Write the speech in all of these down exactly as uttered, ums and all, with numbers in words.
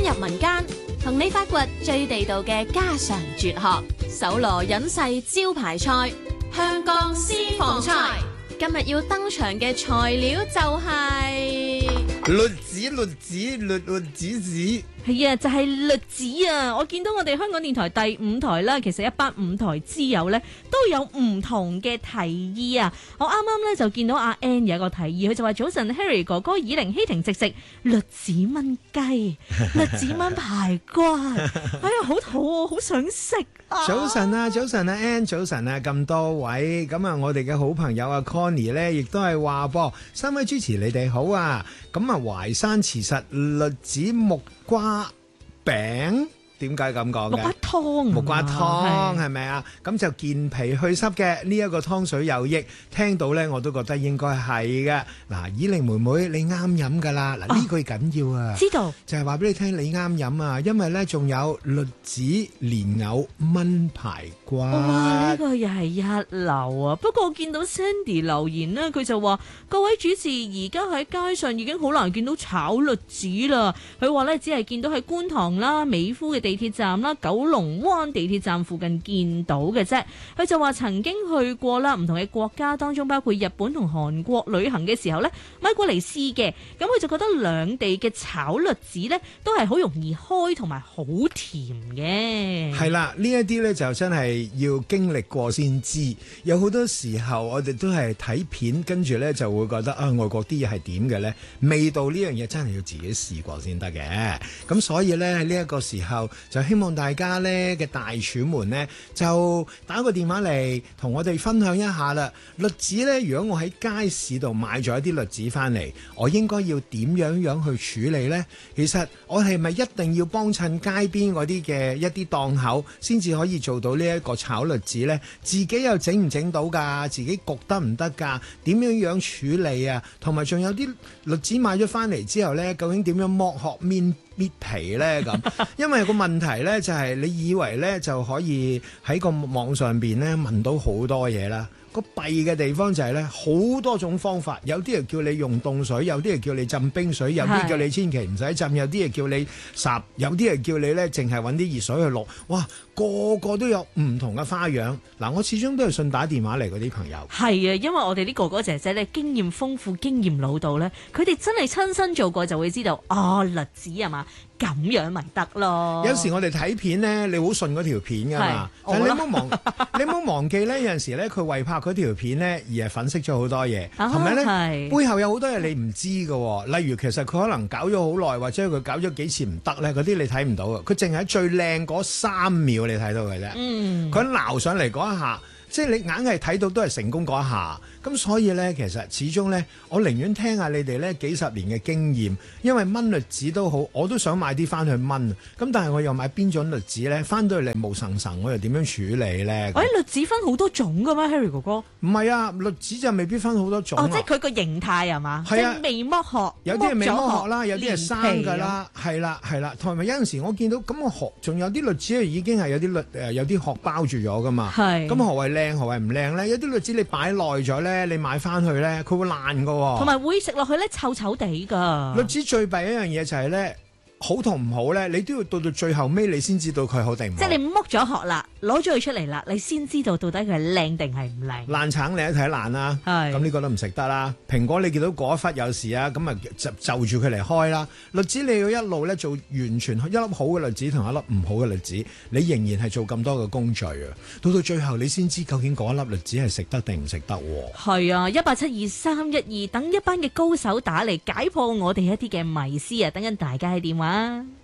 入民間，同你發掘最地道嘅家常絕學。搜羅隱世招牌菜，香江私房菜。今日要登場嘅材料就係栗子，栗子，栗栗子子。 係啊，就係、是、栗子啊！我見到我哋香港電台第五台啦，其實一班五台之友呢都有唔同嘅提議啊！我啱啱呢就見到阿 Ann 有一個提議，佢就話早晨 Harry 哥哥以靈希婷直食栗子炆雞、栗子炆排骨，哎呀好肚餓，好想食啊！ 早晨啊，早晨啊 Ann， 早晨啊，咁多位，咁啊我哋嘅好朋友啊 Connie 呢亦都係話噃，三位主持你哋好啊！咁啊淮山慈實栗子木瓜餅，點解咁講嘅？ 木瓜湯， 木瓜湯係咪啊？咁就健脾去濕嘅呢一個湯水有益，聽到呢我都覺得應該係嘅。嗱，以玲妹妹你啱飲噶啦，嗱呢句緊要啊， 知道就係話俾你聽你啱飲啊，因為呢仲有栗子蓮藕炆排骨。 哇！呢、這個又係一流啊！不過我見到 Sandy 留言呢，佢就話各位主持而家喺街上已經好難見到炒栗子啦。佢話呢，只係見到喺觀塘啦、美孚嘅地鐵站啦、九龍灣地鐵站附近見到嘅啫。佢就話曾經去過啦，唔同嘅國家當中包括日本同韓國旅行嘅時候呢，買過嚟試嘅。咁佢就覺得兩地嘅炒栗子呢都係好容易開同埋好甜嘅。 係啦，呢一啲呢就真係要經歷過先知。有好多時候我哋都係睇片，跟住呢就會覺得啊，外國啲嘢係點嘅呢？味道呢樣嘢真係要自己試過先得嘅。咁所以呢，喺呢一個時候就希望大家呢嘅大廚們呢，就打個電話嚟同我哋分享一下啦。栗子呢，如果我喺街市度買咗一啲栗子翻嚟，我應該要點樣樣去處理呢？其實我係咪一定要幫襯街邊嗰啲嘅一啲檔口先至可以做到呢一個炒栗子呢？自己又整唔整到㗎？自己焗得唔得㗎？點樣樣處理啊？同埋仲有啲栗子買咗翻嚟之後呢，究竟點樣剝殼面搣皮呢？咁，因為個問題呢，就係你以為呢就可以喺個網上邊呢問到好多嘢啦。個弊嘅地方就係咧，好多種方法，有啲人叫你用凍水，有啲人叫你浸冰水，有啲叫你千祈唔使浸，有啲人叫你烚，有啲人叫你咧淨係揾啲熱水去淥。哇，個個都有唔同嘅花樣。嗱，我始終都係信打電話嚟嗰啲朋友。 係啊，因為我哋啲哥哥姐姐咧經驗豐富、經驗老道咧，佢哋真係親身做過就會知道，哦，栗子係嘛？咁樣咪得咯。有時我哋睇片咧，你好信嗰條片㗎嘛，但係你唔好忘，你唔好忘記咧，有陣時咧佢為拍嗰條片咧而係粉飾咗好多嘢，同埋咧背後有好多嘢你唔知㗎。例如其實佢可能搞咗好耐，或者佢搞咗幾次唔得咧，嗰啲你睇唔到嘅。佢淨係最靚嗰三秒你睇到嘅啫。嗯，佢撈上嚟嗰一下，即係你硬係睇到都係成功嗰一下。咁所以咧，其實始終咧，我寧願聽下你哋咧幾十年嘅經驗，因為炆栗子都好，我都想買啲翻去炆。咁但係我又買邊種栗子咧？翻到嚟毛層層，我又點樣處理咧？ 喂，栗子分好多種噶咩 ，Harry 哥哥？ 唔係啊，栗子就未必分好多種。 哦，即係佢個形態係嘛？係啊，即係未剝殼， 有啲係未剝殼啦，有啲係生㗎啦，係啦係啦。同埋有陣時我見到咁個殼，仲有啲栗子已經係有啲栗誒有啲殼包住咗噶嘛。係。咁何謂靚，何謂唔靚咧？有啲栗子你擺耐咗咧，你買翻去咧，佢會爛噶喎。同埋會食落去咧，臭臭地噶。 栗子最弊一樣嘢就係咧，好同唔好咧，你都要到到最後尾你先知道佢好定唔好。 即係你剝咗殼啦，攞咗佢出嚟啦，你先知道到底佢係靚定係唔靚。 爛橙你一睇爛啦，咁呢個都唔食得啦。蘋果你見到嗰一忽有事啊，咁啊就就住佢嚟開啦。栗子你要一路咧做完全一粒好嘅栗子同一粒唔好嘅栗子，你仍然係做咁多嘅工序啊。到到最後你先知究竟嗰一粒栗子係食得定唔食得。 係啊，一八七二三一二，等一班嘅高手打嚟解破我哋一啲嘅迷思啊！等緊大家嘅電話。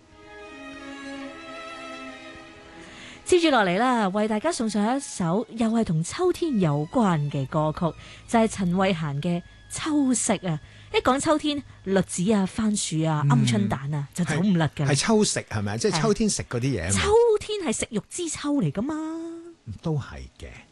接住落嚟啦，為大家送上一首又係同秋天有關嘅歌曲，就係陳慧嫻嘅《秋食》啊！一講秋天，栗子啊、番薯啊、鵪鶉蛋啊，就走唔甩㗎。 係秋食係咪？即係秋天食嗰啲嘢。 秋天係食慾之秋嚟㗎嘛？ 都係嘅。